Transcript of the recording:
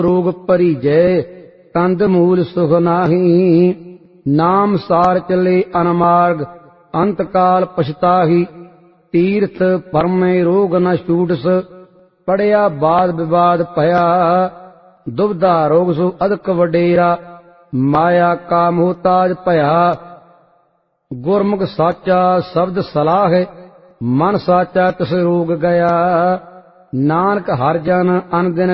ਰੋਗ ਭਰੀਜੈ ਕੰਦ ਮੂਲ ਸੁਖ ਨਾਹੀ। ਨਾਮ ਸਾਰ ਚਲੇ ਅਨਮਾਰਗ ਅੰਤ ਕਾਲ ਪਛਤਾਹੀ। ਤੀਰਥ ਪਰਮੇ ਰੋਗ ਨ ਛੂਟਸ ਪੜਿਆ ਬਾਦ ਵਿਵਾਦ ਭਇਆ। ਦੁਬਦਾ ਰੋਗ ਸੋ ਅਦਕ ਵਡੇਰਾ ਮਾਇਆ ਕਾ ਮੋਹਤਾਜ ਭਇਆ। ਗੁਰਮੁਖ ਸਾਚਾ ਸ਼ਬਦ ਸਲਾਹ ਮਨ ਸਾਚਾ ਤਿਸ ਰੋਗ ਗਿਆ। ਨਾਨਕ ਹਰਿ ਜਨ ਅਨ ਦਿਨ